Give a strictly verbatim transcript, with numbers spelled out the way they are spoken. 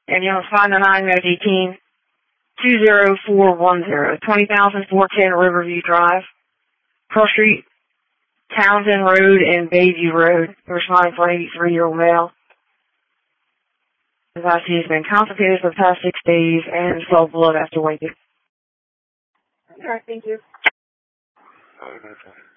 and you have five nine eighteen, two zero four one zero, twenty thousand four ten Riverview Drive, Cross Street, Townsend Road, and Bayview Road. Responding for an eighty-three-year-old male. His I C has been complicated for the past six days and swelled blood after waking. All right, thank you. Okay.